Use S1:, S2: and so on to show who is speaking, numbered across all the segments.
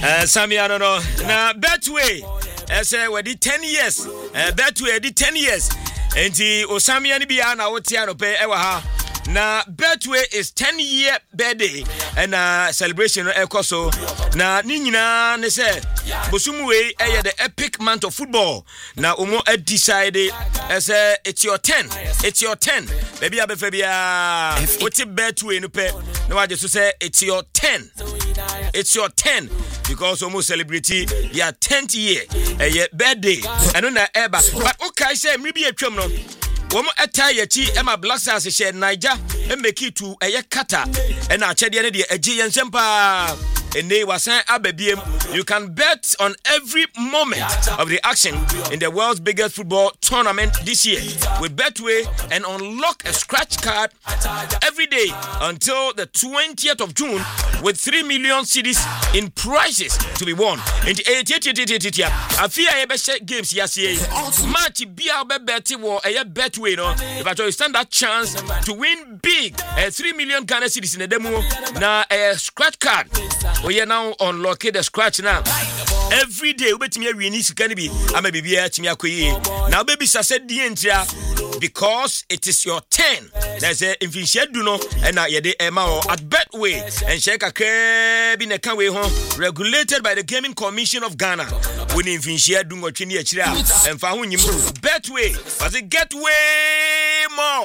S1: Samiano no. Na Betway say we di 10 years. Betway di 10 years. Enti Osamiani bia na wotia no pe ewa ha. Na Betway is 10-year birthday and celebration ekoso. Na ni nyina ne say Bosumwe the epic month of football. Na omo decide say it's your 10. It's your 10. Baby abefebia. Woti Betway no pe. Na wa just say it's your 10. It's your 10 because almost celebrate your 10th year birthday. And on that ever. But okay, say maybe a trim no. Womo attire chi Emma Black Stars share Niger and make it to a kata and a chedi and the Aegean Sempa. And they were saying you can bet on every moment of the action in the world's biggest football tournament this year with Betway and unlock a scratch card every day until the 20th of June with 3 million cedis in prizes to be won. In the 88 I fear games match bia bet war a Betway no if you stand that chance to win big 3 million Ghana cedis in the demo na a scratch card. We are now unlock the scratch now. Every day, we me win is can be. I'm a baby at me now, baby, I said the entire because it is your 10. There's a infinite do no and now you're the Emma at Betway and shake a crab in a canway home regulated by the Gaming Commission of Ghana. When infinite do what you need and found you Betway, but it get way more.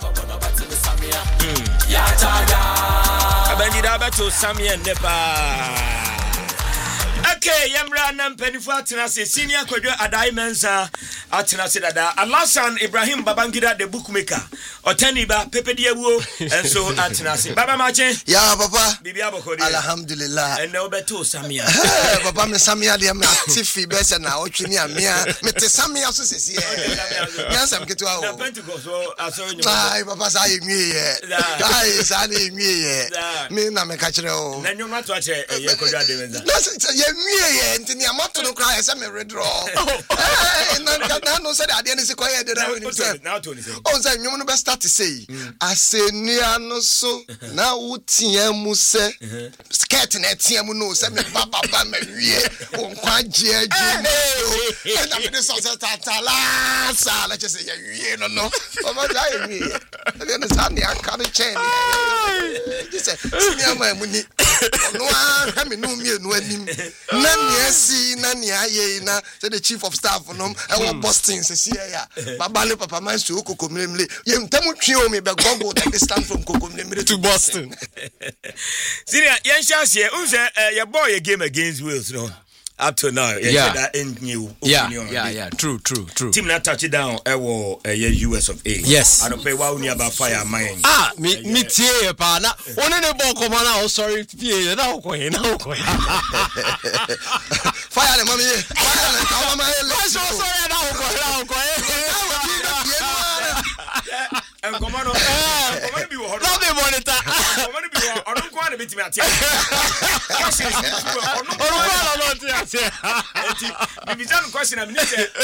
S1: Abandida beto Sammy and Nepa. Okay, Yamra Nam Penifua Tenase, Senior Kodra Adai Mensa, Atenase Dada, Alasan Ibrahim Babangida, the bookmaker, Oteniba, Pepe Diabu, and so Atenase. Baba Mache?
S2: Yeah, Papa.
S1: Bibiabo Kodi.
S2: Alhamdulillah.
S1: And no beto Samia.
S2: Papa, me Samia, the Tiffy Bessa now, Chinia, Mete Samia, so says, yes, I'm getting out. I saw you. Papa, I me, me, I'm a catcher.
S1: Then you must watch a Yakoda.
S2: Anthony, I'm not to cry as I'm a red draw. And no said I didn't say quiet.
S1: Now, Tony,
S2: oh, so you want to start to say, I say, Niano so now, Tiamuse, skirting at Tiamuno, Sammy Baba, and quite and I'm in the Sala, let's just say, you don't know. Oh, my God, I understand. I can't change. This is my money. No, I'm no me, no, Nani na say the chief of staff for them I want Boston say here babale papa man to kokomlemle yem temu twio me be gogo that distance from kokomlemle to Boston.
S1: Senior yen chance here unse your boy a game against Wales no up to now that ain't new
S3: true
S1: team na touch down US of A.
S3: Yes,
S1: I don't pay wa uni about fire mine
S3: me tie pa na one ne ball come na sorry tie na ko
S2: fire mommy fire na mama
S3: sorry na ko
S1: and come on be what
S3: love the monitor
S1: I don't go to be at question I'm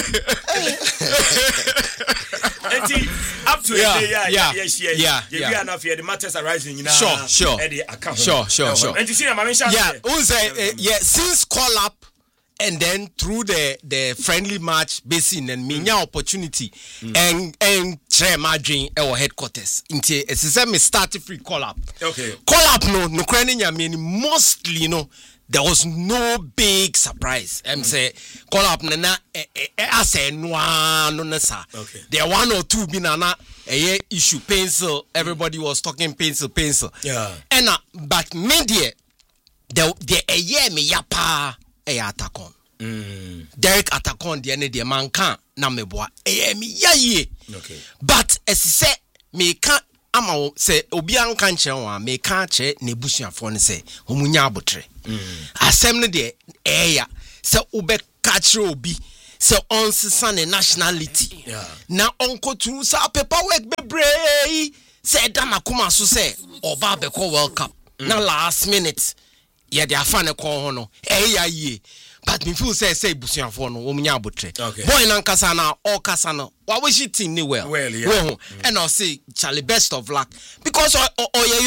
S1: up to enough here the matters arising now.
S3: Sure.
S1: And you see
S3: since call up and then through the friendly match basin and minya opportunity and try my dream our headquarters into a system start free call up.
S1: Okay.
S3: Call up no crane mostly there was no big surprise. Say call up nana I say no sa.
S1: Okay.
S3: There one or two binana a issue pencil. Everybody was talking pencil.
S1: Yeah.
S3: And but media the a year me yapa a attackon. Derek attackon the end the man can na meboa e me yaye.
S1: Okay.
S3: But as say me can ama say obi an kan kire wan me kan kire ne busuafo ne say homunya abotre. Asem ne de eya say obe ka kire obi say on sisa ne nationality.
S1: Yeah.
S3: Na onko tu sa paperwork bebre say dama kuma so say oba be call World Cup. Na last minute yeah they are fan e call ho no eya ye. But me feel say busuafo no wo munya abotre. Boy nan kasa na all kasa no wa wish team ni well.
S1: Yeah.
S3: And I'll say Charlie best of luck because you're young.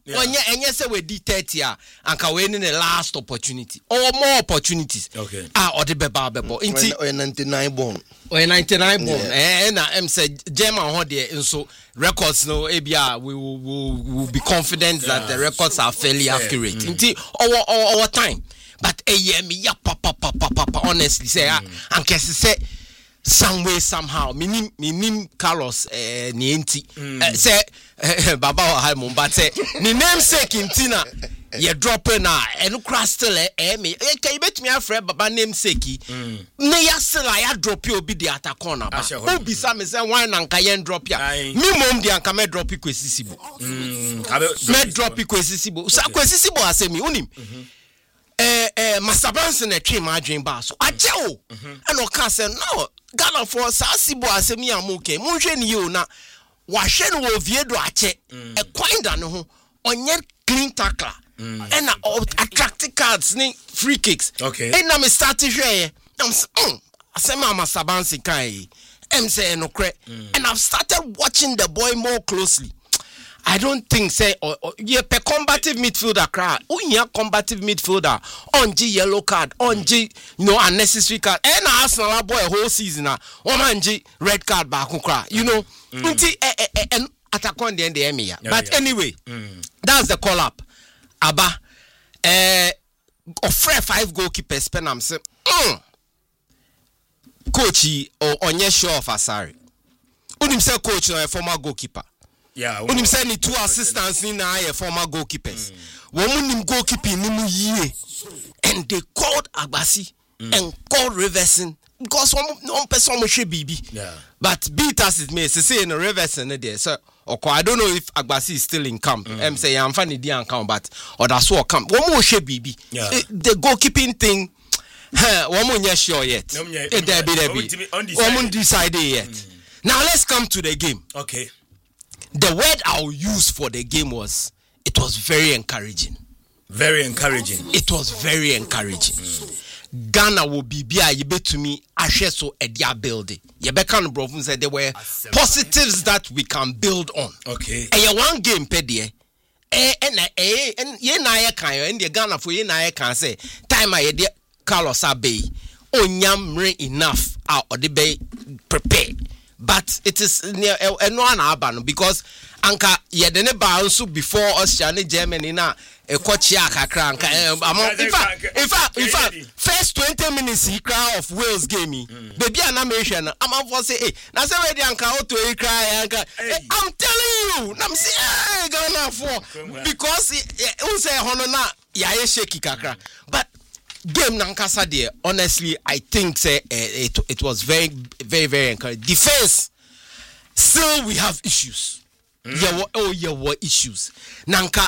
S3: Onye say we di 30 anka we in the last opportunity or more opportunities.
S1: Okay.
S3: Or the bebo. Inti
S2: 99 born.
S3: Or 99 born. And I say German ho there so records no ABR we will be confident that the records are fairly accurate. Inti our time. But me ya papa honestly say anka say some way somehow minim Carlos nienti say baba wa ha mum but say ni namesake intina ye drop na enu crash still me can you bet me afre baba namesake ne ya still ya drop you obi the attack corner ba obi sa me say why na nka ye drop ya me mom the anka me drop kwesisibo me drop kwesisibo sa kwesisibo asemi unim Masabansi na twi ma adwen ba so aje o and o ka say no Ghana for Sasibo asemi amuke munhwe ni yo na wahwe no wo viedo ache e kwinda no ho onye clean tackler and attractive cards ni free kicks and na me start hwe asema Masabansi kai say no kre and I've started watching the boy more closely. I don't think say you pe combative midfielder crowd. Unya combative midfielder on G yellow card, on G unnecessary card. And Arsenal boy whole season on G red card back cry. Unti and attack on the end the Emia. But anyway, that's the call up. Aba offer 5 goalkeepers penam say coachy or onye show of Asari. Unim say coach no a former goalkeeper.
S1: Yeah,
S3: when him say ni 2 assistants in a former goalkeepers. Woman him goalkeeping ni mu ye. And they called Agbasi and called Reversing because one person should be.
S1: Yeah.
S3: But beat as it may say in a Reversing there. So I don't know if Agbasi is still in camp. I'm saying I'm funny the camp, but or that's what camp. One more should be. The goalkeeping thing. One more not sure yet. There be. One more decided yet. Now let's come to the game.
S1: Okay.
S3: The word I'll use for the game was, it was very encouraging.
S1: Very encouraging.
S3: It was very encouraging. Ghana will be you bet to me, so at their building. You can said there were positives that we can build on.
S1: Okay.
S3: And one game, pedie. And ye na ye kan and the Ghana for ye na ye can say, time I de Carlos Abbey, onyam enough out or the bay prepared. But it is near no an because anka yedene ba also before us China Germany na kochia kakra anka in fact first 20 minutes he cry of Wales game baby animation am for say na say ready anka auto he cry anka I'm telling you na me say Ghana for because who say hono na ya shake kakra but game nankasa there honestly I think say it was very very very encouraging. Defense still we have issues. What issues nanka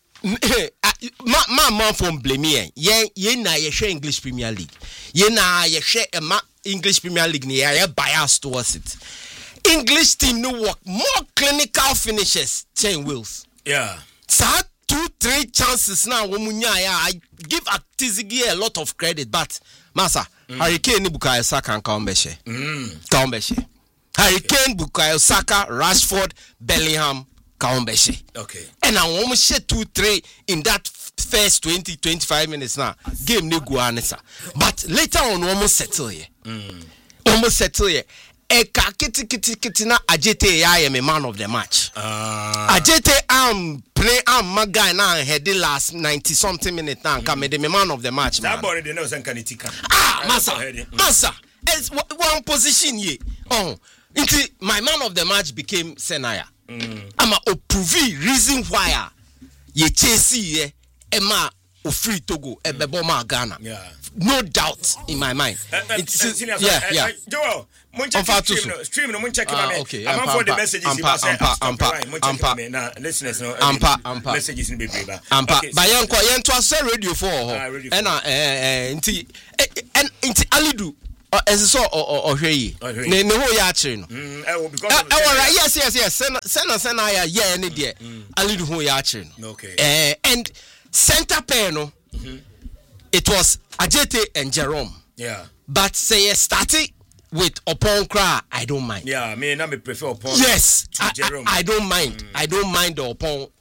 S3: man from blame ye na ye share English Premier League ye na ye share English Premier League ni ye bias towards it. English team no work more clinical finishes chain wheels so 2-3 chances now I give Atizigi a lot of credit but Masa Hurricane Bukayo Saka and Kaumbeshe Hurricane Bukayo Saka Rashford Bellingham Kaumbeshe
S1: okay
S3: and I almost share 2-3 in that first 20-25 minutes now game ni guanesa but later on almost settle here Eka kiti na Ajete ya am a man of the match. Ajete play maga na head last 90 something minutes now come the man of the match.
S1: That boy they know Sankanitika.
S3: Masa. It's one position ye. Into my man of the match became Senaya. Ama opuvi reason why ye chase ye ema free Togo ebeboma Ghana. No doubt in my mind. Yeah.
S1: Joel, stream no check
S3: okay.
S1: I'm for the messages listeners no messages in baby.
S3: But yanko say radio for and Alidu so or hwe ne ho ya akire no yes send ya any there Alidu ho ya akire no
S1: okay
S3: and center pair no it was Ajete and Jerome.
S1: Yeah.
S3: But say starting with Oponkra, I don't mind.
S1: Yeah, me prefer Opon.
S3: Yes,
S1: to Jerome.
S3: I don't mind. I don't mind the Opon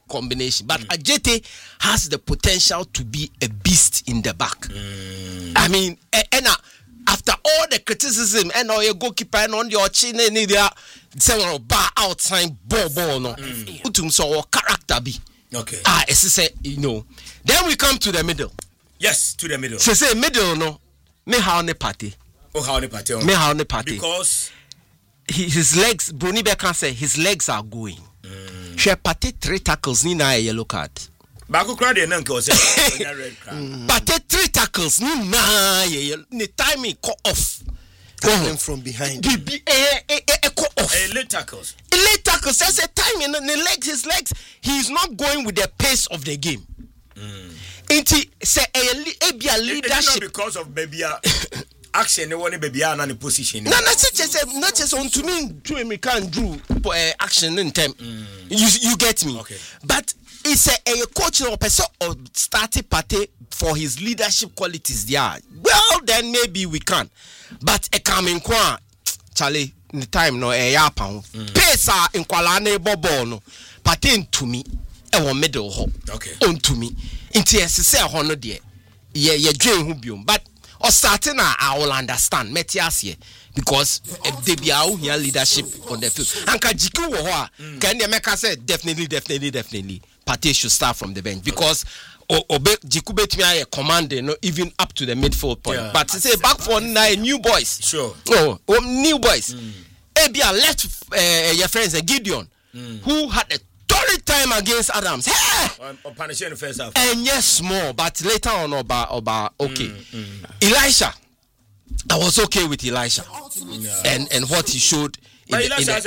S3: combination. But Ajete has the potential to be a beast in the back. I mean, and after all the criticism, and all your goalkeeper and on your chin and the several bar outside ball no, utum so character be.
S1: Okay.
S3: It's you know. Then we come to the middle.
S1: Yes, to the middle.
S3: So say middle no, me how ne party.
S1: Oh, how ne party?
S3: Me how ne party.
S1: Because
S3: his legs, Bruni Bekan say his legs are going. She party 3 tackles ni na a yellow card.
S1: Baku crowd and uncle say red card.
S3: Party 3 tackles ni na the timing cut off.
S2: Coming from behind.
S3: Cut off.
S1: Late tackles.
S3: Late tackles. That's a timing. The legs, his legs. He's not going with the pace of the game. Inti say a leadership.
S1: It's not because of baby action. They want baby na the position.
S3: No, not just on to me can't do action in time. You get me?
S1: Okay.
S3: But it's a coach or person or starting party for his leadership qualities there. Well, then maybe we can. But a coming kwa Charlie in the time no a yapan. Pesa in Kuala Bobo no. Party to me. Middle ho. Okay. On to me. Into say hono dear. Yeah, dream hubium. But or starting I will understand. Metias because they be out here leadership on the field. And Kajiku wo can the make say definitely. Party should start from the bench because Jikube to me commanding no even up to the midfield point. Yeah. But say back for 9 new boys.
S1: Sure.
S3: New boys. Ebia left your friends Gideon who had a torrid time against Adams. Hey!
S1: Punishing the first half.
S3: And yes, more, but later on, Oba okay. Elisha, I was okay with Elisha, and what he showed.
S1: No.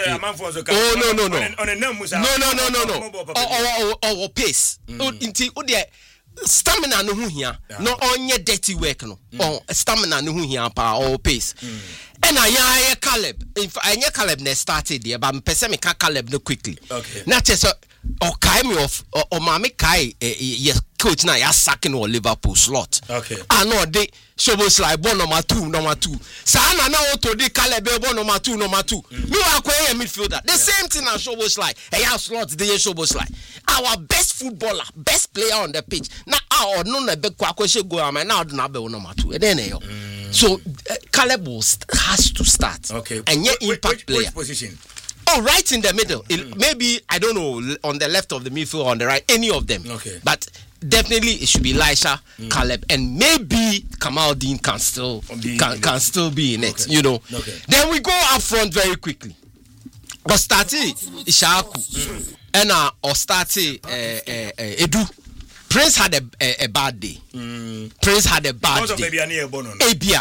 S3: Or pace. Stamina no here. No on your dirty work no. Or stamina no here or pace. And I Caleb. If I Caleb ne started there, but I'm me Caleb no quickly. Okay. Not just or Kaimi of or Mami Kai yes coach na ya sacking or Liverpool slot.
S1: Okay.
S3: I know they Showboys like bon number 2. Sana na auto de Caleb bon number 2. Me wa kweye midfielder. The same thing as Showboys like. Hey, our slot the Showboys like. Our best footballer, best player on the pitch. Na our no na be kwa kwese go am na do na be number 2. E den yo. So Caleb has to start.
S1: Okay.
S3: And yet impact player.
S1: Which position?
S3: Oh, right in the middle. Maybe I don't know on the left of the midfield or on the right, any of them.
S1: Okay.
S3: But definitely it should be Elisha, Caleb, and maybe Kamaldeen can still be in it. You know.
S1: Okay.
S3: Then we go up front very quickly. Ostati Ishaku and Ostati Edu. Prince had a bad day. Prince had a bad day. Abia.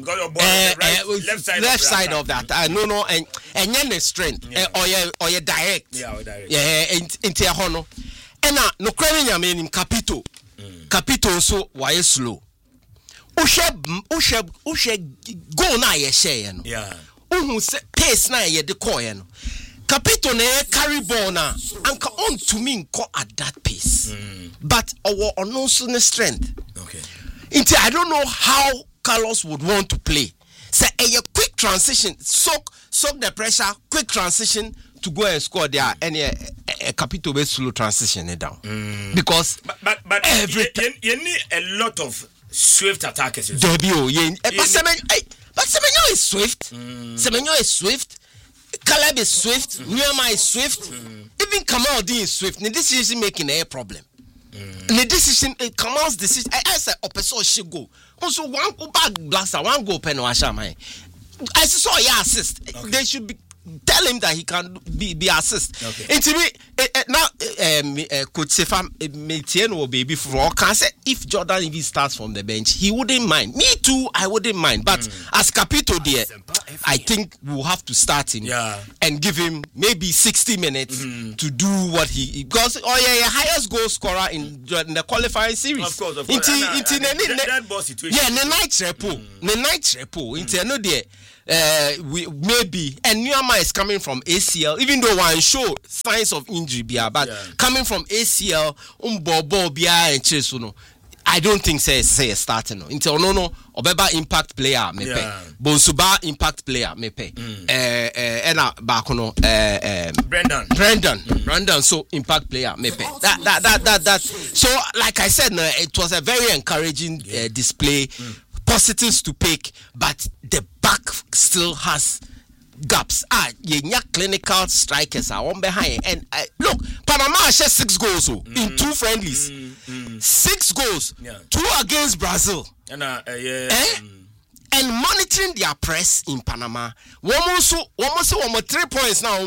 S3: Left side of that. No, and your strength. Or your direct. Yeah, into your honor. And no craving I mean Capito. Capito so why slow. Ushe go na ye share no.
S1: Yeah.
S3: Say pace na ye de coin no. Capito ne carry ball na anka on to me at that pace. But our no strength.
S1: Okay.
S3: I don't know how Carlos would want to play. Say a quick transition, soak the pressure, quick transition to go and score there, and a Capito be slow transition down. Because
S1: but you need a lot of swift attackers.
S3: But Semenyo is swift. Semenyo is swift. Caleb is swift. Nuyama is swift. Even Kamaldeen is swift. The decision making a problem. The decision, Kamal's decision. I said, Opeso should go. Also, one go back blaster, one go pen washa man. I saw ya assist. Okay. They should be tell him that he can be assist.
S1: Okay.
S3: And to me, now, Coach Sefam Metien will be before. Can say if Jordan even starts from the bench, he wouldn't mind. Me too, I wouldn't mind. But as Capito there, I think we'll have to start him and give him maybe 60 minutes to do what he because highest goal scorer in the qualifying series.
S1: Of course.
S3: That boss situation. Yeah, the night repo. Into no there. We maybe and Nuyama is coming from ACL, even though one show signs of injury, but coming from ACL, Bobo Bia and Chesuno. I don't think say starting no. Until no Obeba impact player me pay. Bonsuba impact player me pay. Ena bakono Brendan so impact player me pay. That so like I said, it was a very encouraging display. Positives to pick, but the back still has gaps. Yenya clinical strikers are on behind. And look, Panama has 6 goals in 2 friendlies. 6 goals, 2 against Brazil. And monitoring their press in Panama. Almost 3 points now.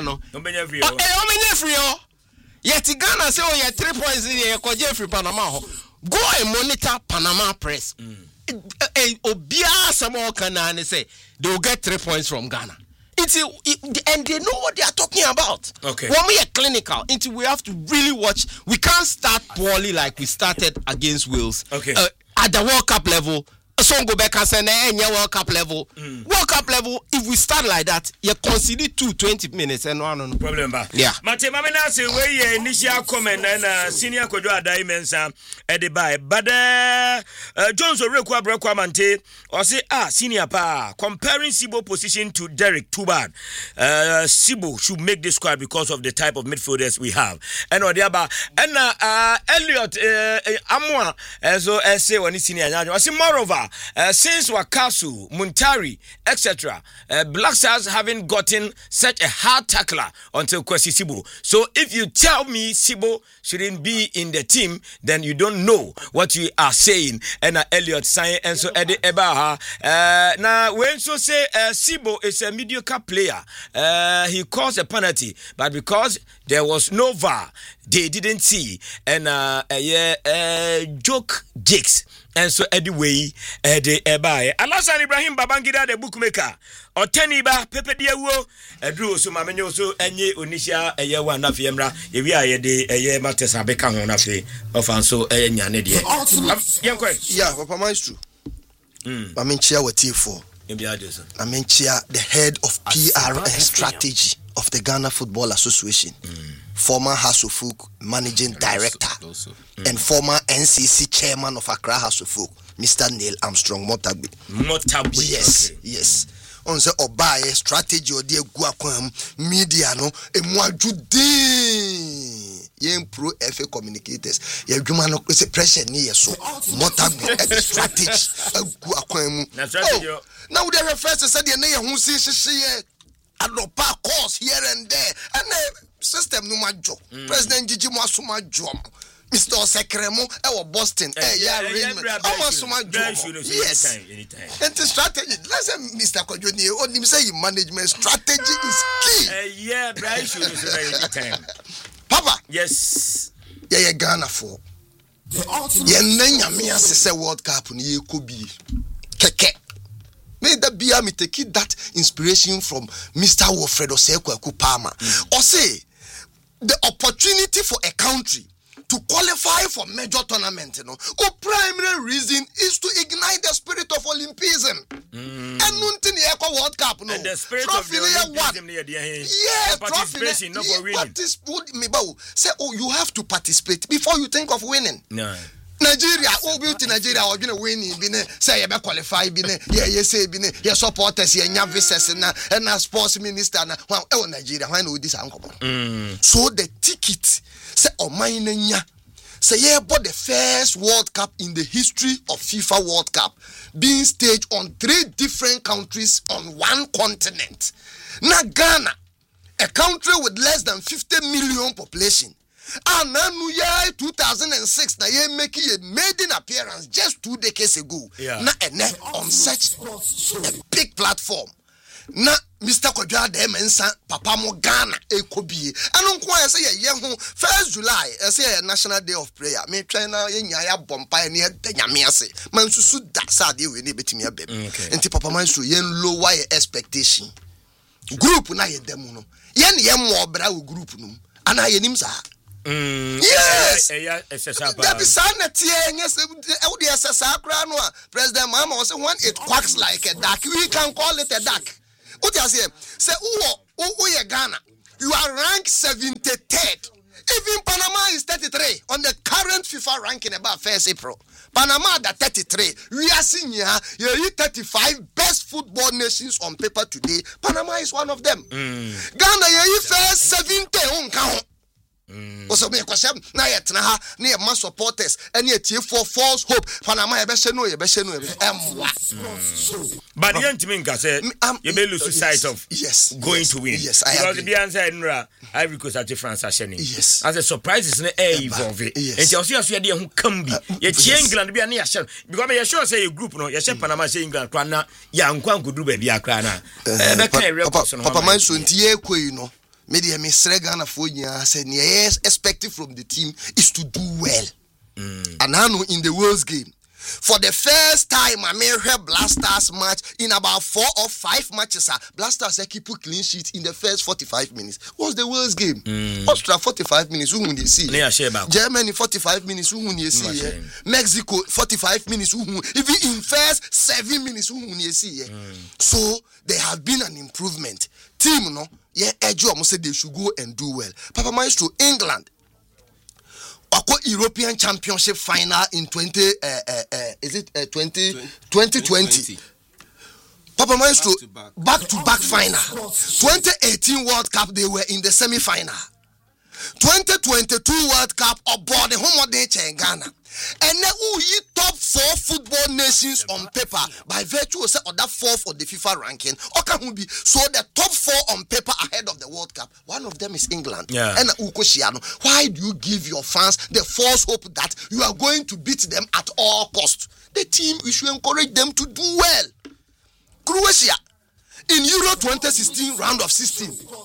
S3: Yet Ghana say, oh, 3 points in here. Free Panama. Go and monitor Panama press. Obia Samuel Kanane say they will get 3 points from Ghana. And they know what they are talking about.
S1: Okay.
S3: When we are clinical, we have to really watch. We can't start poorly like we started against Wales.
S1: Okay.
S3: At the World Cup level, so go back and say, World Cup level. World Cup level, if we start like that, you concede 20 minutes and no
S1: problem.
S3: Yeah.
S1: Mate Mamena say we initial comment and senior Kojo Adai Mensa Edibai. But Jones Orekwa Brekwa Mante or say senior pa comparing Sibo position to Derek too bad. Sibo should make this squad because of the type of midfielders we have. And Odiaba and Elliot Amwa so say when senior I say moreover since Wakasu, Muntari, etc., Black Stars haven't gotten such a hard tackler until Kwesi Sibo. So if you tell me Sibo shouldn't be in the team, then you don't know what you are saying. And Elliot saying, and so Eddie Ebaha. Now, when so say Sibo is a mediocre player, he caused a penalty, but because there was no VAR, they didn't see. And joke jigs. And so anyway, the Ebae. Alasan Ibrahim Babangida, the bookmaker. Or Teniba, Pepe Diawo, a drew so Mameno, so any Unisha, a year one of Yemra, if we are a day, a year matters are become one of the so a Yanedia.
S2: Yeah, Papa Maestro. I mean, chair with T4. I mean, chair the head of PR and strategy of the Ghana Football Association. Former Hasufuk managing director and former NCC chairman of Accra Hasufuk, Mr. Neil Armstrong Motagbi. Yes, okay. Yes. On the Obaye strategy or the Guaquam media no Yen pro FA communicators. Ye human pressure near so Motagbi strategy Guaquam. Now they refer to say the name who sees Adopa course here and there and system no majo. President Gigi Masuma Jom. Mr. Osekremo Boston. Yes. And the strategy. Let's say Mr. Kojoni only say management strategy is key.
S1: Yeah, Brian should say
S2: Papa.
S1: Yes.
S2: Yeah, Ghana for. Yeah, Nanya Mia say World Cup ni could be keke. May that be me take that inspiration from Mr. Wilfredo Seko Kupama. Or say the opportunity for a country to qualify for major tournament, primary reason is to ignite the spirit of Olympism. And nothing World Cup, no. And
S1: the spirit of the Olympism,
S2: yes,
S1: participation, not for winning.
S2: Say, you have to participate before you think of winning.
S1: No.
S2: Nigeria, beauty Nigeria, or gonna win, say, I qualify, say, your supporters, your visitors, and a sports minister, Nigeria, why know this uncle? So the ticket, say, say, but the first World Cup in the history of FIFA World Cup being staged on 3 different countries on 1 continent. Now, Ghana, a country with less than 50 million population. And now, 2006, now you making a maiden appearance just 2 decades ago. Now, on such a big platform. Now, Mr. Kodja Demensa, Papa Mo Ghana, Ekobi. And on Kwa say, 1st July, I say a National Day of Prayer. Me China, Yaya Bompire near Yamiase. Mansusu Daxadi, we need to me a baby. And Papa Mansu, yen lower expectation. Group na ye demuno. Yen more bravo group num. And I nimsa. Yes. That be sanity. Yes, President Mama was when it quacks like a duck. We can call it a duck. What you say? Say, oh, Ghana. You are ranked 73rd. Even Panama is 33 on the current FIFA ranking about 1st April. Panama at 33. We are seeing here 35 best football nations on paper today. Panama is one of them. Ghana first 70 on count. Also, me question na yet na ha na ma supporters any for false hope Panama e be she no
S1: but the ultimate say you may lose sight of going to win.
S2: Yes, I
S1: because
S2: agree.
S1: the answer in Ivory Coast at France are shining.
S2: Yes,
S1: as a surprise is evolve it. And you also there who can be ye England be near shell because me sure say a group no ye Panama say England kwana ya nkwan kudu ba bia kra na
S2: Papa man so ntie ekoi no media me Ghana for nya say yes expected from the team is to do well. And I know in the World's game for the first time I may heard Blasters match in about 4 or 5 matches. Blasters keep a clean sheet in the first 45 minutes. What's the World's game? Austria 45 minutes. Who you see? Germany 45 minutes. Who you see? Mexico 45 minutes. Even in first 7 minutes. Who you see? So there have been an improvement. Team no. Yeah, Edgeworth said they should go and do well. Papa Maestro, England. European Championship final in 2020. Papa Maestro, back-to-back final. 2018 World Cup, they were in the semi-final. 2022 World Cup aboard the home of in Ghana. And now we top 4 football nations on paper by virtue of that 4th of the FIFA ranking. So the top 4 on paper ahead of the World Cup. One of them is England.
S1: Yeah.
S2: And why do you give your fans the false hope that you are going to beat them at all costs? The team, we should encourage them to do well. Croatia. In Euro 2016 round of 16,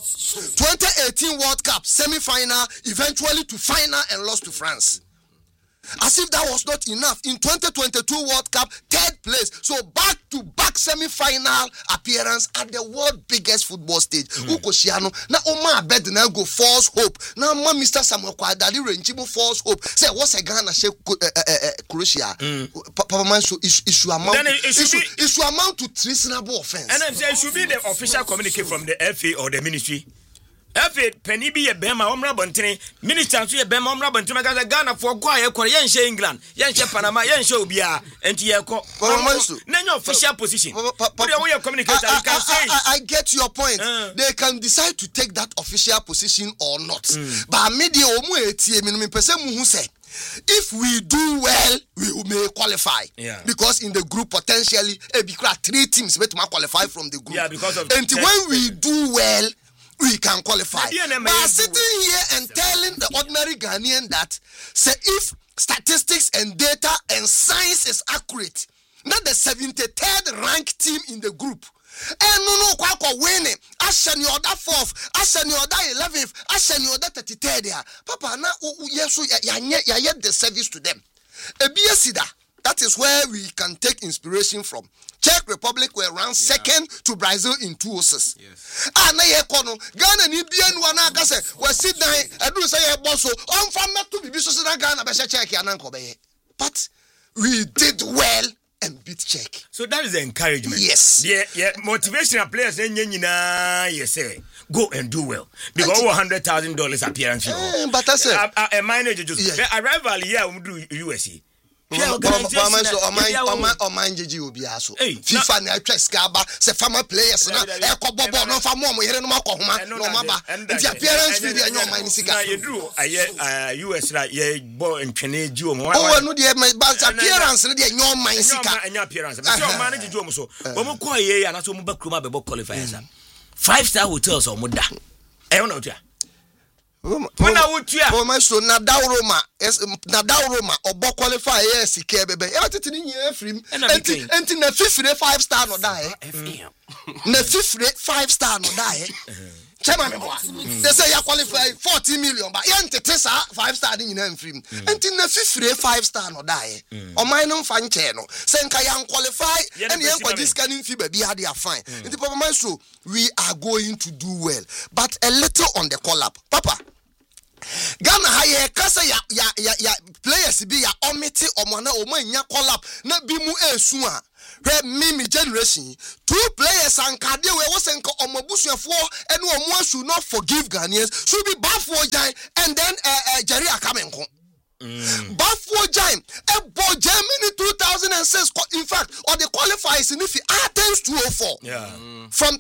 S2: 2018 World Cup semi-final, eventually to final and lost to France. As if that was not enough, in 2022 World Cup, 3rd place. So back-to-back semi-final appearance at the world biggest football stage. Ukoshiano, na Oma Abed na go false hope. Na ma Mr. Samuel Kwadali Renchibu false hope. Say what's a Ghana shake Croatia? Papa man so issue amount to treasonable offense.
S1: And I'm saying it should be the official communique from the FA or the ministry. Efe penny be a bema omra bontene minister so ye bema omra bontene ga Ghana for go aye kore yen she England yen she Panama yen she obia enti ye ko na your official position but you communicator you can say
S2: I get your point. They can decide to take that official position or not. But media omu etie me no me pese mu hu say if we do well, we may qualify.
S1: Yeah.
S2: Because in the group, potentially, 3 teams may qualify from the group.
S1: Yeah, because of
S2: and when we do well, we can qualify. But sitting here and telling the ordinary Ghanaian that, say, if statistics and data and science is accurate, not the 73rd ranked team in the group, and no winning. Ashen your that 4th, Ashen your that 11th, Ashen your that 33rd. Papa, now yes, you the service to them. That is where we can take inspiration from. Czech Republic were ranked 2nd to Brazil in 2 horses. Yes. And Ghana ni bien wana kase we sit down and do say boss so on from to be so Ghana be check ananko be. But we did well and beat Czech.
S1: So that is the encouragement.
S2: Yes.
S1: Yeah, motivational players say go and do well. Because $100,000 appearance fee.
S2: But I said
S1: a manager just arrival here do USC.
S2: FIFA na atwa skaba se farmer players na e ko bobo no fa mo here no makohoma no maba the appearance fee dey your mind sika
S1: na you do US la ye bo ntwene ji o mo
S2: no dey appearance dey your mind sika
S1: anya appearance but your man ji o mo so o mo ko ye ya na so mo ba kroma be qualifiers 5-star hotels o mo da e wona otua when I would hear
S2: Maestro Nadal Roma or qualify yes bebe e atete ni free enti na 5-star no die na 5-star no die chairman boy they say you qualify 40 million but enti sa 5-star ni na free enti na 5-star no die o man no fa nche no say nka yan qualify and yan kwa discanning fee baby had their fine enti Papa Maestro we are going to do well but a little on the call up Papa Ghana haye kasa ya players bi ya omiti omana omanya call up na bi mu esu a me generation 2 players ankade we wo senka omabusuafo ene omo asu not forgive Ghanaians should be bad for Jan and then Jerry Akamenko Buffalo Giant, a ball Germany 2006. In fact, or the qualifiers in Athens 204.
S1: Yeah.
S2: From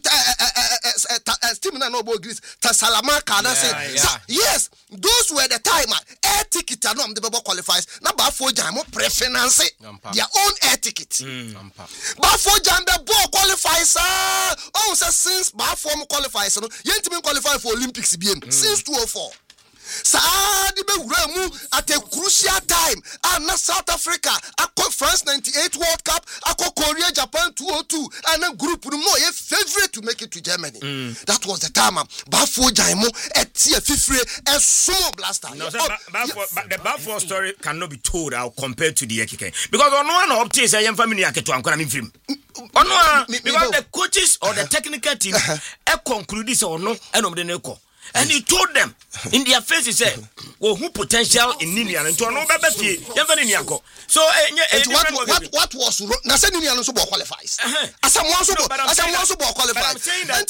S2: Steven and Noble Greece to Salamanca. Yes, those were the time. Air ticket and the Bible qualifiers. Now Buffalo Giant prefinance their own air ticket. Buffalo Giant the ball qualifiers. Oh, since Buffalo qualifiers, you ain't qualified for Olympics since 204. Saadi be wuramu at a crucial time. And South Africa, ako France 98 World Cup, ako Korea, Japan 202, and then group no a favorite to make it to Germany. That was the time. Bafo Jaimo etie fifre a small blaster.
S1: No, but the Bafo story cannot be told or compared to the Ekike because on one of these I am family aketo ankora min film. Because the coaches or the technical team conclude this or no enom de neko. And he told them in their face, he said, well, who potential in Ninian and to no baby, so
S2: what was Nasanian also qualifies? As someone also qualifies.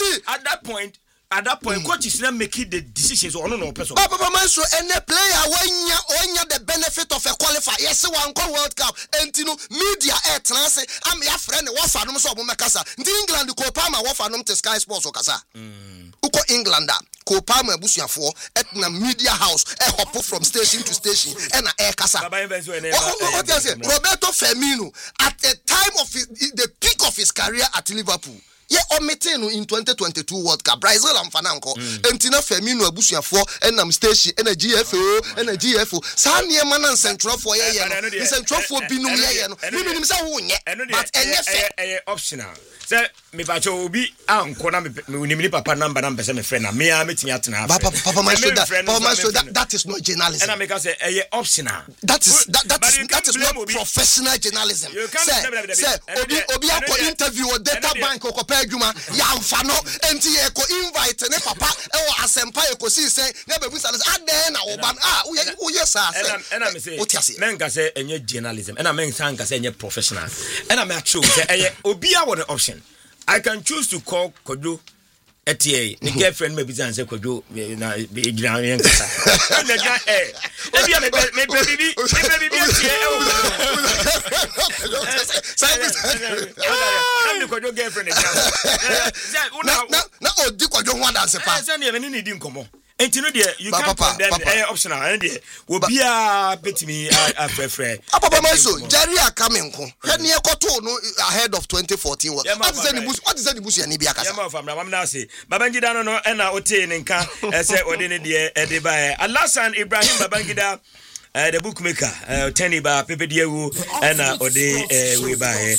S1: At that point, coach is not making the decisions or no person.
S2: Papa Manso and the player when you the benefit of a qualifier. Yes, one World Cup and media air trans. I'm your friend. What for no so Makasa? England ko Palmer what for no to Sky Sports Okasa. Uko Englander. Kopama Busiafo at na media house a hop from station to station and air casa. Roberto Firmino at the time of the peak of his career at Liverpool. Yeah, omitting in 2022 World Cup, Brazil and Fananco, and Tina Firmino Busiafo and station and a GFO and a GFO. Sanya Manan Central for Central for Binuya, but
S1: optional. Sir, me bacho obi ankona me papa number say me friend na me meeting atena.
S2: Papa that is not journalism.
S1: And I make say optional.
S2: That is not professional journalism. Say obi akọ interview or data bank or kopɛ adwuma ya mfa no enti ye ko invite ne papa e wo asempa ye ko si say na be busa aden na wo ban wo yes sir.
S1: And I say men ka say enye journalism. And I men san ka say enye professional. And I make sure say obi a wo the option. I can choose to call Kodo Etie. The girlfriend maybe say Kodo na be gina yen kasa. And the guy maybe I'm the Kodo girlfriend.
S2: Na odi Kodo ho dance pa.
S1: Say na me need nkomo. Enti no there you can't condemn optional and there will be a betimi a frefre.
S2: Papa Manso Jerry Akamenko. He ne ekoto no ahead of 2014 what is the bush ani bia kasa.
S1: Yama fam na mam na say Babangida no no na ote ne nka say ode ne de e ba Alasan Ibrahim Babangida the bookmaker Teniba Pepediawu and ode we ba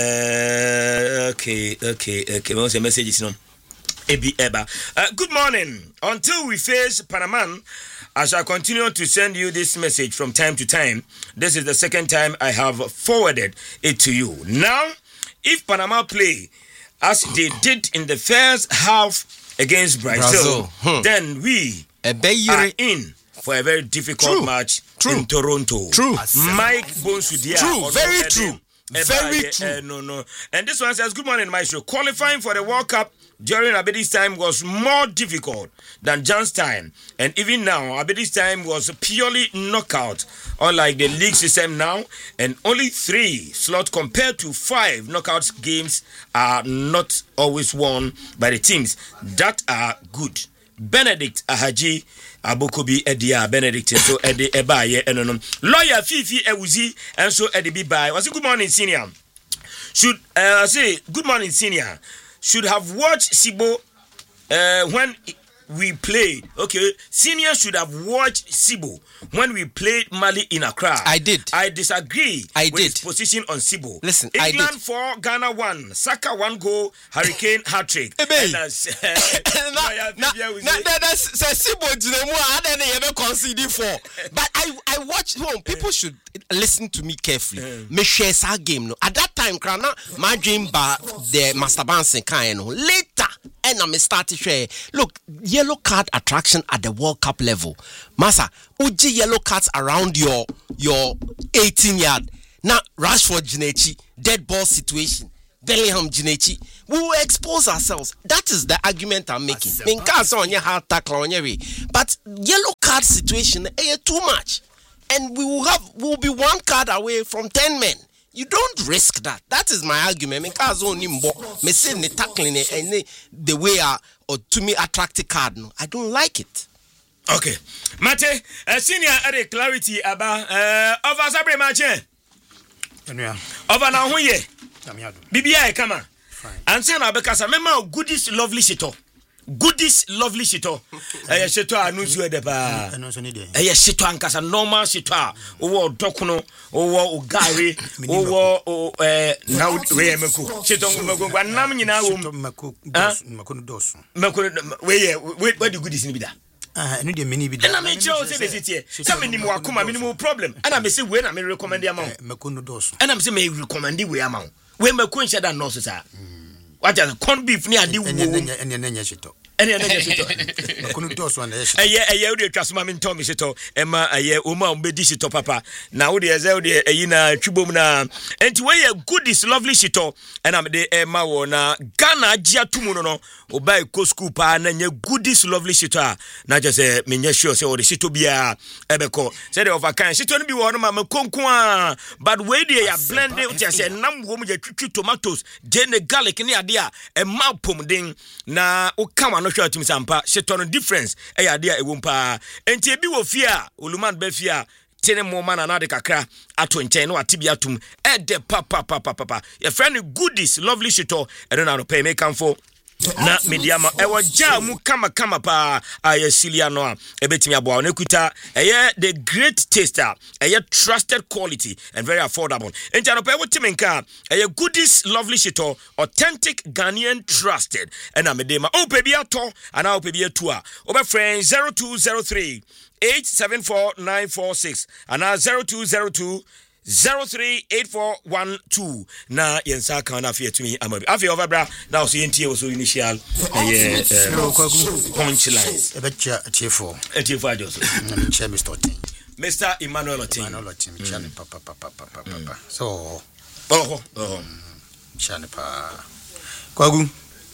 S1: okay what's the message no good morning. Until we face Panama, I shall continue to send you this message from time to time. This is the second time I have forwarded it to you. Now, if Panama play as they did in the first half against Brazil. Then we are in for a very difficult match in Toronto. Mike Bonsudia.
S3: Very true. Very true.
S1: No. And this one says, good morning, Maestro. Qualifying for the World Cup during Abedi's time was more difficult than Jan's time. And even now, Abedi's time was purely knockout, unlike the league system now. And only 3 slots compared to 5 knockout games are not always won by the teams that are good. Benedict Ahaji Abokobi Edia Benedict so Edi Ebaye enonom lawyer Fifi Ewuzi and so Edi Bibai. Was it good morning senior? Should say good morning senior. Should have watched Sibo when we played. Okay, senior should have watched Sibo when we played Mali in Accra.
S3: I did.
S1: I disagree with his position on Sibo.
S3: Listen,
S1: England 4, Ghana 1, Saka 1 goal, Hurricane hat-trick.
S3: That's Sibo Dinamo. I didn't even consider 4. But I watched. People should listen to me carefully. Me share sa game no. At that time, Krana, my dream by the Master Bansen kind no. Later, and I start to share. Look, yellow card attraction at the World Cup level. Masa, uji yellow cards around your 18-yard. Now, Rashford Ginechi, dead ball situation. Bellingham Ginechi. We will expose ourselves. That is the argument I'm making. But yellow card situation, too much. and we'll be 1 card away from 10 men. You don't risk that. That is my argument. Because only me say the tackling and the way or to me attractive card. No, I don't like it.
S1: Okay, Mate, senior added clarity about over Sabre Mache. Over now, who ye? BBI, come on. And son, because I remember goodies, lovely shito. Goodies, lovely shito. Shito, I know you the bar. Shito, and Casa normal shito. Oh, Dokuno, oh, Gary, oh, now Remeku. Shito, where the goodies in Bida? And I made sure say this here. Some minimal problem. And I may say when I may recommend the amount. And I'm saying may recommend the way amount. When my queen said that no, sir. What are the corned beef near the woman? Any a year de trasmamin Tommy Sito, Emma, a year Uma Bedisito Papa. Now the Azelde Ayina Chubumna, and to wear goodies, lovely Sito, and I'm the Emma Wana, Ghana Gia Tumuno, or by Coscupa, and your goodies, lovely Sita. Not just a Minyasho, or the Sitobia, Ebeko, said of a kind, Siton be one of my Conqua, but where they are blended, just a number woman, tomatoes, Jane garlic in the idea, a mouth ding, na o come on. To me sampa sheton difference e ya dia e wompa enti ebi wo fia oluman be fia tene mo man na de kakra ato nchen no atibia tum e de papa your friend goodies lovely shito e don no pay me kamfo na mediama e waja mu kama pa ayesilia no a ebetimi aboa na kuta eye the great taster eye trusted quality and very affordable enti no pay wotimi nka eye goodies lovely shito authentic Ghanaian trusted and amedema o pe bia to ana o pe bia tu a obe friend 0203 874946 ana 0202 038412 na yensa kan na fie tumi amabi afi overbra na so yentie wo so initial punchlines
S4: ebecha tiefo
S1: ajoso Mr. Emmanuel Otin
S4: chane papa so chane pa kwagu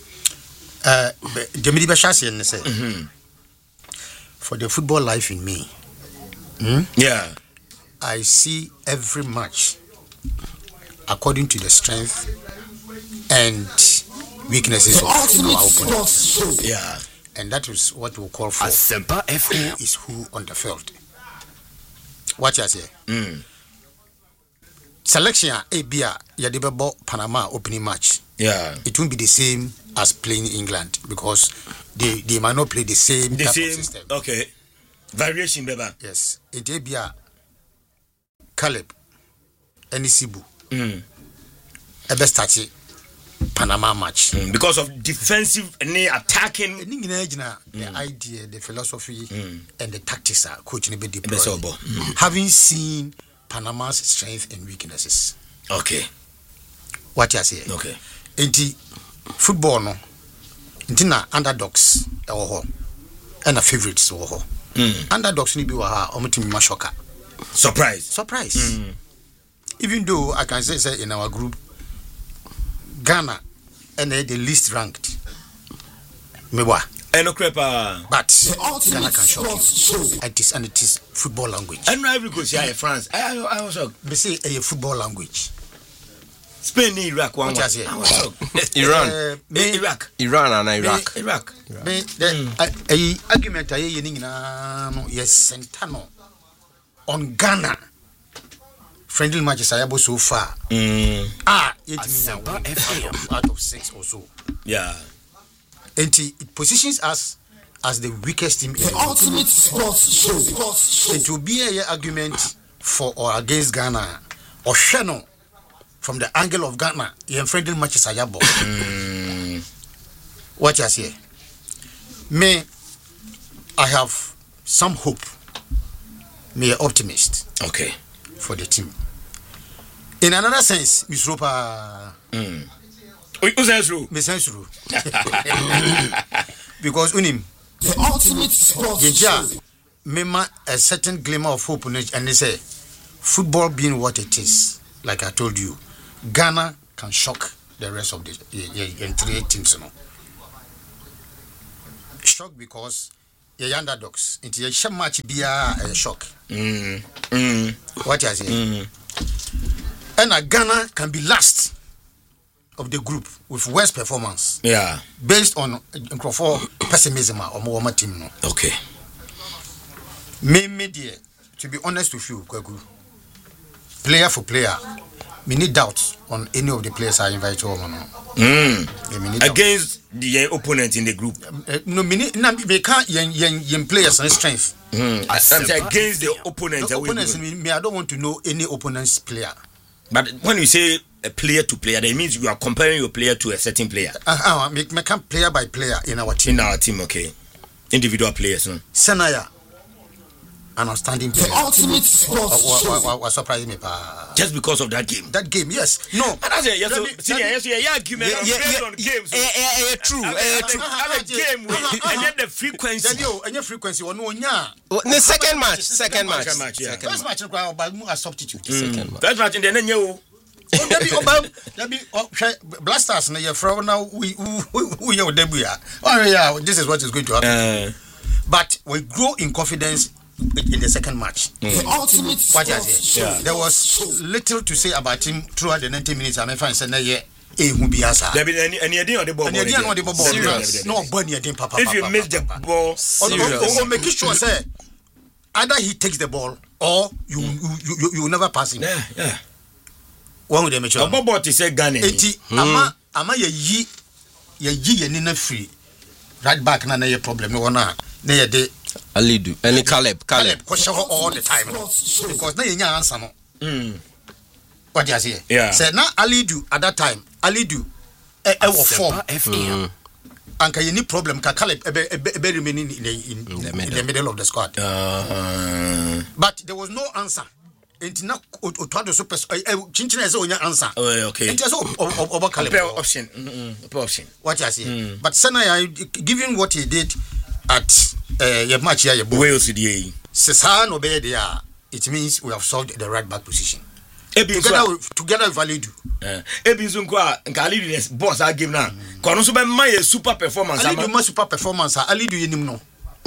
S4: demidi be chance ne say for the football life in me
S1: yeah
S4: I see every match according to the strength and weaknesses of our opponents.
S1: Yeah.
S4: And that is what we call for who is who on the field. What you say? Selection ABA Yadibabo Panama opening match.
S1: Yeah.
S4: It won't be the same as playing England because they might not play the same type of system.
S1: Okay. Variation, Beba.
S4: Yes. It ABA Caleb Enisibu start Panama match
S1: because of defensive and attacking
S4: the idea, the philosophy and the tactics are coach be deployed. Having seen Panama's strengths and weaknesses.
S1: Okay.
S4: What you say?
S1: Okay.
S4: Enti football no ntina underdogs and favorites underdogs ni bi wa ha omutimi mashoka.
S1: Surprise.
S4: Even though I can say in our group, Ghana and the least ranked. Mewa. But Ghana can shock you. And it is football language.
S1: And rivalry goes here France. I was shocked.
S4: They say a football language.
S1: Spain, Iraq, one.
S3: Iran and Iraq.
S1: Iraq.
S4: The argument I hear yes Centano. On Ghana, friendly matches are able so far. 8 out of 6 or so.
S1: Yeah.
S4: And it positions us as the weakest team in the
S2: ultimate sports show.
S4: And to be an argument for or against Ghana or Shano from the angle of Ghana, your friendly matches are able. What you say? Me, I have some hope. Me optimist.
S1: Okay.
S4: For the team. In another sense, Miss Ropa. Because unim
S2: the ultimate sports show.
S4: Mema a certain glimmer of hope and they say football being what it is, like I told you, Ghana can shock the rest of the 3 teams, Shock because ye underdogs into ye share match bia a shock. What you say? And Ghana can be last of the group with worst performance.
S1: Yeah.
S4: Based on for pessimism or more team. No.
S1: Okay.
S4: Me dear, to be honest with you, Kwaku, player for player, me need doubts on any of the players I invite home.
S1: Against the opponent in the group.
S4: No, me can't yen players and strength.
S1: I'm saying against the opponent.
S4: The opponents, me, I don't want to know any opponent's player.
S1: But when you say a player to player, that means you are comparing your player to a certain player.
S4: Me can player by player in our team.
S1: In our team, okay. Individual players.
S4: Senaya, an outstanding player.
S5: The ultimate sports
S4: what surprised me,
S1: just because of that game.
S4: That game, yes. No.
S1: And I say, yes, argument on games.
S3: True.
S1: A game and then the frequency.
S4: And your frequency,
S3: The second match.
S4: First match, a substitute.
S1: First match, and then you.
S4: Blasters, now we are debut. Oh, yeah, this is what is going to happen. But we grow in confidence in the second match. What I say? There was little to say about him throughout the 90 minutes. I'm fine saying that
S1: there be any idea on the ball.
S4: No, papa.
S1: If you miss the ball,
S4: or make sure say either he takes the ball or you will never pass him.
S1: Yeah.
S4: One with the mature.
S1: A ball to say Ghana.
S4: Ama ye nina free. Right back na ye problem no na ye de
S3: Alidu and Caleb
S4: question all the time because na ye answer no. What you say?
S1: Yeah.
S4: Say na Alidu at that time. Alidu was form. Anka ye ni problem ka Caleb be remaining in the middle of the squad. But there was no answer. It's not to super chinchina is on your answer.
S1: Okay.
S4: It's over Caleb
S1: option.
S4: What you say? But Senaya, given what he did at your match here,
S1: Wales CDA.
S4: Sesan obey there, it means we have solved the right back position. Together with Validu.
S1: Ebizunqua and Kalidu boss I give now. Kono be my super performance.
S4: Alidu my super performance. Alidu yenim no.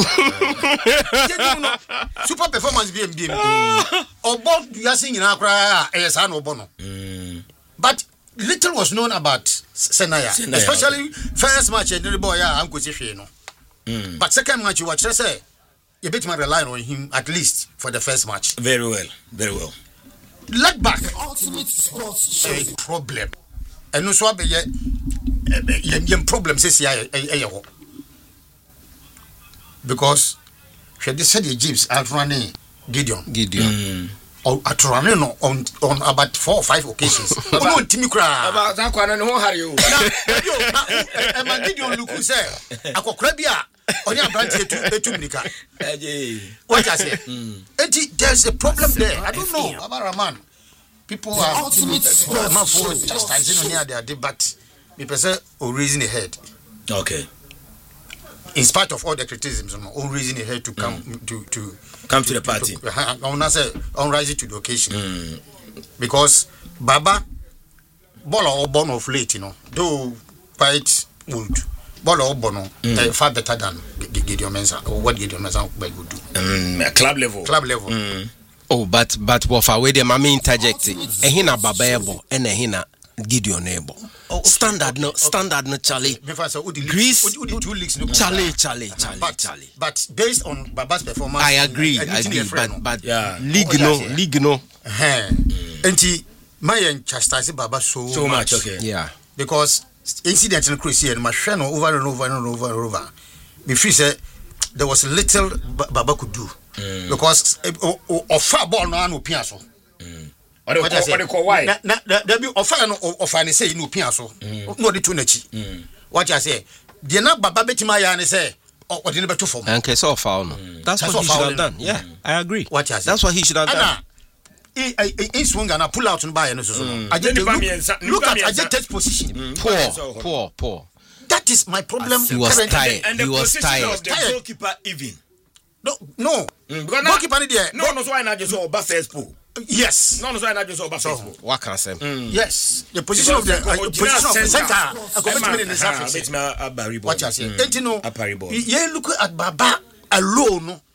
S4: Super performance BM. Obo you are singing akra esan obo no. But little was known about Senaya, especially first match the boy am go see no. But second match you watch say you bet my rely on him at least for the first match.
S1: Very well.
S4: Let back
S5: ultimate sports
S4: a problem. And no so be ye problem say because she said the Jeeps are running Gideon. Or at running on about 4 or 5 occasions. About that one and hurry you. And my Gideon look who say, I could crabia on your branch to Nika. What I say? There's a problem there. I don't know about a man. People are
S5: ultimate sports
S4: chastising on their debate. People say, or raising a head.
S1: Okay.
S4: In spite of all the criticisms, all reason he had to come to the party. On rising to the occasion. Because Baba Bola or born of late, though quite old. Bola or Bono far better than Gideon Mensah or what Gideon Mensah would do.
S1: Club level.
S3: Oh, but what for where the mama interjecting? Ehina Babaebo and Ehina Gideon Ebo. Standard no Charlie. Greece Charlie. But
S4: based on Baba's performance,
S3: I agree. But league no.
S4: And my chastise Baba so much.
S1: Okay.
S3: Yeah.
S4: Because incidents in Christian and Mashano over and over. Me feel say there was little Baba could do. Because of far ball no piaso.
S1: What they call why?
S4: There be offer and say no piaso. No the tunachi. What I say? The na Baba betima ya and say what didn't better form.
S3: And case of foul. That's what he should have done. Yeah, I agree.
S4: What I say?
S3: That's what he should have done.
S4: In swing and I pull out and buy and so. I just look at I just take position.
S3: Poor.
S4: That is my problem.
S3: He was tired.
S1: And the position of the goalkeeper even.
S4: No. Goalkeeper there.
S1: No, so I not just over first pool.
S4: Yes.
S1: No, so I not just over first pool.
S3: What can I say?
S4: Yes. The position of the center. I go in the surface. What you say? You know. You look at Baba alone no